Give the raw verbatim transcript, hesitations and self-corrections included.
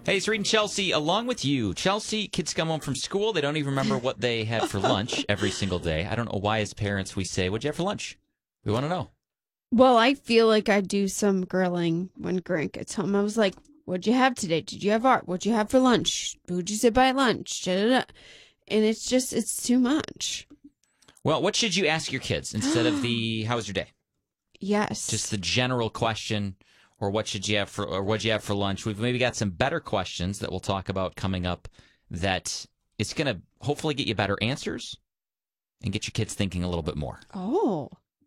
Hey, it's Reed and Chelsea along with you. Chelsea, kids come home from school. They don't even remember what they had for lunch every single day. I don't know why as parents we say, what'd you have for lunch? We want to know. Well, I feel like I do some grilling when Grant gets home. I was like, what'd you have today? Did you have art? What'd you have for lunch? Who'd you sit by at lunch? Da-da-da. And it's just, it's too much. Well, what should you ask your kids instead of the, how was your day? Yes. Just the general question, or what should you have for, or what'd you have for lunch? We've maybe got some better questions that we'll talk about coming up that it's going to hopefully get you better answers and get your kids thinking a little bit more. Oh.